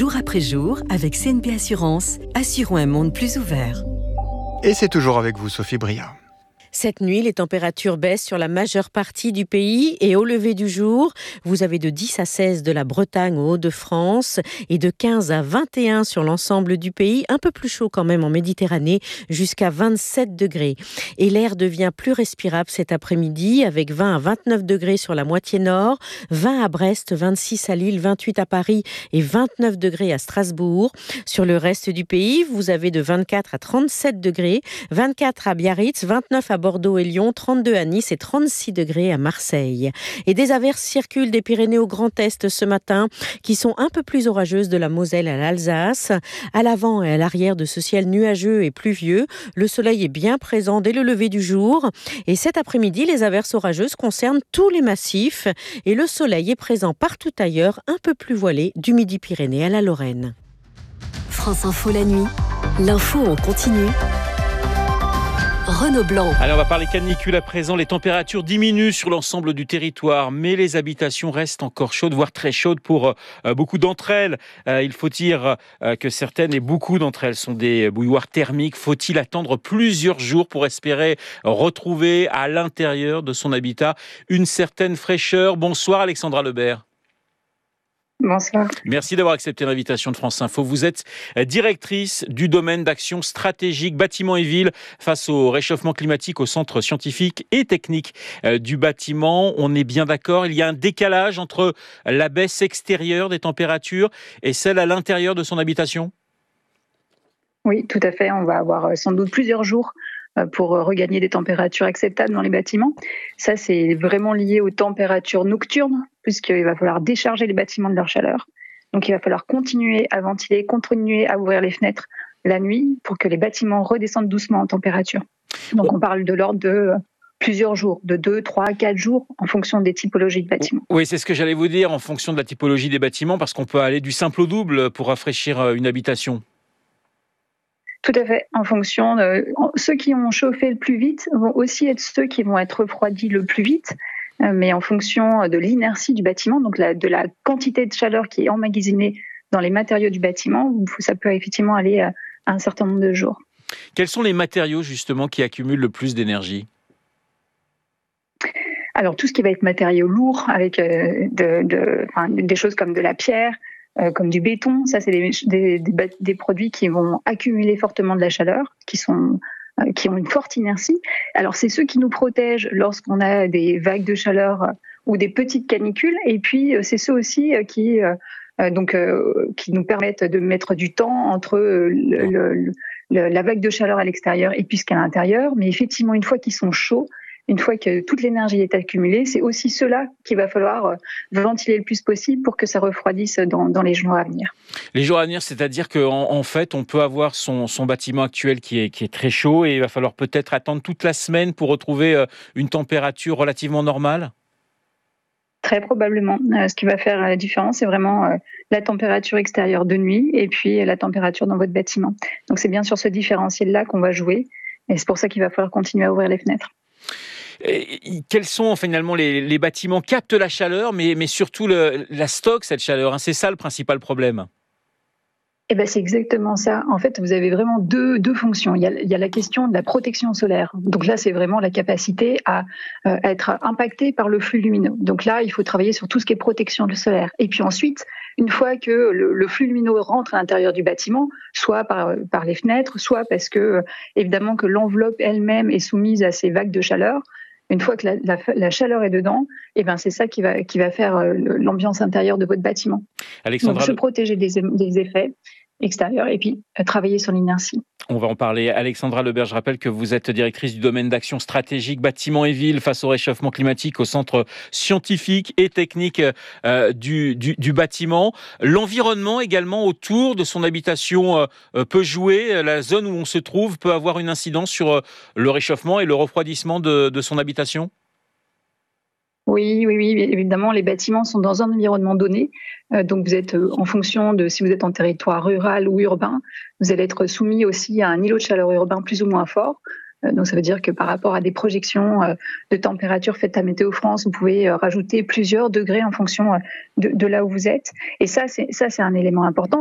jour après jour avec CNP Assurance. Assurons un monde plus ouvert. Et c'est toujours avec vous, Sophie Bria. Cette nuit, les températures baissent sur la majeure partie du pays et au lever du jour, vous avez de 10 à 16 de la Bretagne aux Hauts-de-France et de 15 à 21 sur l'ensemble du pays, un peu plus chaud quand même en Méditerranée, jusqu'à 27 degrés. Et l'air devient plus respirable cet après-midi avec 20 à 29 degrés sur la moitié nord, 20 à Brest, 26 à Lille, 28 à Paris et 29 degrés à Strasbourg. Sur le reste du pays, vous avez de 24 à 37 degrés, 24 à Biarritz, 29 à Bordeaux et Lyon, 32 à Nice et 36 degrés à Marseille. Et des averses circulent des Pyrénées au Grand Est ce matin, qui sont un peu plus orageuses de la Moselle à l'Alsace. À l'avant et à l'arrière de ce ciel nuageux et pluvieux, le soleil est bien présent dès le lever du jour. Et cet après-midi, les averses orageuses concernent tous les massifs et le soleil est présent partout ailleurs, un peu plus voilé, du Midi-Pyrénées à la Lorraine. France Info la nuit, l'info en continu. Renaud Blanc. Allez, on va parler canicule à présent. Les températures diminuent sur l'ensemble du territoire, mais les habitations restent encore chaudes, voire très chaudes pour beaucoup d'entre elles. Il faut dire que certaines et beaucoup d'entre elles sont des bouilloires thermiques. Faut-il attendre plusieurs jours pour espérer retrouver à l'intérieur de son habitat une certaine fraîcheur? Bonsoir Alexandra Lebert. Bonsoir. Merci d'avoir accepté l'invitation de France Info. Vous êtes directrice du domaine d'action stratégique bâtiments et villes face au réchauffement climatique au Centre scientifique et technique du bâtiment. On est bien d'accord, il y a un décalage entre la baisse extérieure des températures et celle à l'intérieur de son habitation? Oui, tout à fait. On va avoir sans doute plusieurs jours pour regagner des températures acceptables dans les bâtiments. Ça, c'est vraiment lié aux températures nocturnes, puisqu'il va falloir décharger les bâtiments de leur chaleur. Donc, il va falloir continuer à ventiler, continuer à ouvrir les fenêtres la nuit pour que les bâtiments redescendent doucement en température. Donc, on parle de l'ordre de plusieurs jours, de 2, 3, 4 jours, en fonction des typologies de bâtiments. Oui, c'est ce que j'allais vous dire, en fonction de la typologie des bâtiments, parce qu'on peut aller du simple au double pour rafraîchir une habitation. Tout à fait, en fonction de ceux qui ont chauffé le plus vite vont aussi être ceux qui vont être refroidis le plus vite, mais en fonction de l'inertie du bâtiment, donc de la quantité de chaleur qui est emmagasinée dans les matériaux du bâtiment, ça peut effectivement aller à un certain nombre de jours. Quels sont les matériaux justement qui accumulent le plus d'énergie ? Alors tout ce qui va être matériaux lourds, avec des choses comme de la pierre, comme du béton, ça c'est des produits qui vont accumuler fortement de la chaleur, qui ont une forte inertie. Alors c'est ceux qui nous protègent lorsqu'on a des vagues de chaleur ou des petites canicules, et puis c'est ceux aussi qui nous permettent de mettre du temps entre la vague de chaleur à l'extérieur et puis ce qu'à l'intérieur. Mais effectivement, une fois qu'ils sont chauds, une fois que toute l'énergie est accumulée, c'est aussi ceux-là qu'il va falloir ventiler le plus possible pour que ça refroidisse dans les jours à venir. Les jours à venir, c'est-à-dire qu'en fait, on peut avoir son bâtiment actuel qui est très chaud et il va falloir peut-être attendre toute la semaine pour retrouver une température relativement normale ? Très probablement. Ce qui va faire la différence, c'est vraiment la température extérieure de nuit et puis la température dans votre bâtiment. Donc c'est bien sur ce différentiel-là qu'on va jouer et c'est pour ça qu'il va falloir continuer à ouvrir les fenêtres. Et quels sont finalement les bâtiments captent la chaleur, mais surtout la stockent cette chaleur, hein, c'est ça le principal problème. Eh ben, c'est exactement ça. En fait, vous avez vraiment deux fonctions. Il y a la question de la protection solaire. Donc là, c'est vraiment la capacité à être impacté par le flux lumineux. Donc là, il faut travailler sur tout ce qui est protection solaire. Et puis ensuite, une fois que le flux lumineux rentre à l'intérieur du bâtiment, soit par les fenêtres, soit parce que, évidemment, que l'enveloppe elle-même est soumise à ces vagues de chaleur. Une fois que la chaleur est dedans, eh ben c'est ça qui va faire l'ambiance intérieure de votre bâtiment. Alexandra, donc se protéger des effets extérieurs et puis travailler sur l'inertie. On va en parler. Alexandra Lebert, je rappelle que vous êtes directrice du domaine d'action stratégique bâtiments et villes face au réchauffement climatique au Centre scientifique et technique du bâtiment. L'environnement également autour de son habitation peut jouer. La zone où on se trouve peut avoir une incidence sur le réchauffement et le refroidissement de son habitation ? Oui, évidemment, les bâtiments sont dans un environnement donné. Donc, vous êtes en fonction de si vous êtes en territoire rural ou urbain, vous allez être soumis aussi à un îlot de chaleur urbain plus ou moins fort. Donc, ça veut dire que par rapport à des projections de température faites à Météo France, vous pouvez rajouter plusieurs degrés en fonction de là où vous êtes. Et ça, c'est un élément important.